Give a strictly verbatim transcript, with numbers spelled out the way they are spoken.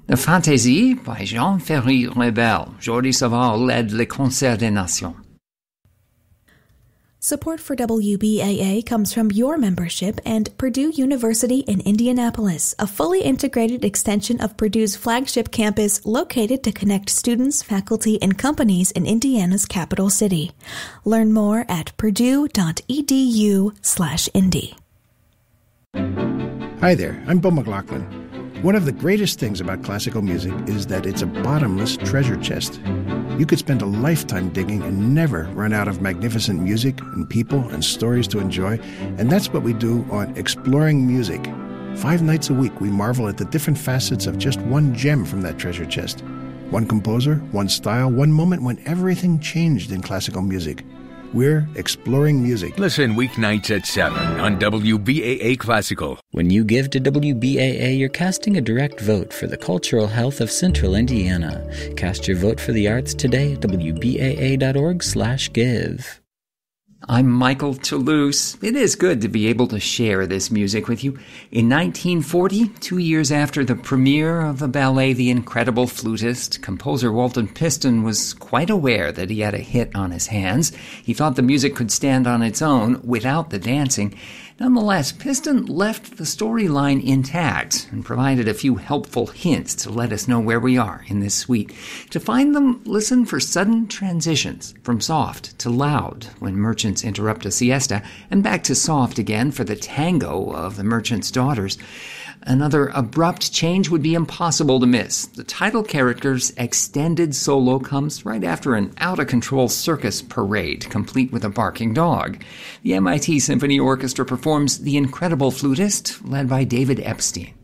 The Fantaisie by Jean Ferry-Rebel. Jordi Savard led Le Concert des Nations. Support for W B A A comes from your membership and Purdue University in Indianapolis, a fully integrated extension of Purdue's flagship campus located to connect students, faculty, and companies in Indiana's capital city. Learn more at purdue.edu slash indy. Hi there, I'm Bill McLaughlin. One of the greatest things about classical music is that it's a bottomless treasure chest. You could spend a lifetime digging and never run out of magnificent music and people and stories to enjoy, and that's what we do on Exploring Music. Five nights a week, we marvel at the different facets of just one gem from that treasure chest. One composer, one style, one moment when everything changed in classical music. We're Exploring Music. Listen weeknights at seven on W B A A Classical. When you give to W B A A, you're casting a direct vote for the cultural health of Central Indiana. Cast your vote for the arts today at W B A A dot org slash give. I'm Michael Toulouse. It is good to be able to share this music with you. In nineteen forty, two years after the premiere of the ballet The Incredible Flutist, composer Walton Piston was quite aware that he had a hit on his hands. He thought the music could stand on its own without the dancing. Nonetheless, Piston left the storyline intact and provided a few helpful hints to let us know where we are in this suite. To find them, listen for sudden transitions from soft to loud when merchants interrupt a siesta, and back to soft again for the tango of the Merchant's Daughters. Another abrupt change would be impossible to miss. The title character's extended solo comes right after an out-of-control circus parade, complete with a barking dog. The M I T Symphony Orchestra performs The Incredible Flutist, led by David Epstein.